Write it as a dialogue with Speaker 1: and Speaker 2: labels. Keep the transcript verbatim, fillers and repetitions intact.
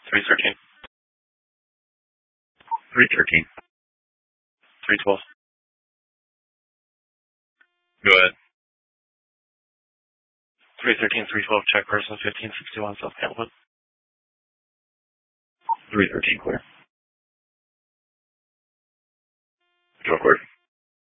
Speaker 1: three thirteen. three thirteen. three twelve. Go ahead. three thirteen, three twelve, check person fifteen sixty-one South Campbell. three thirteen, clear. Record.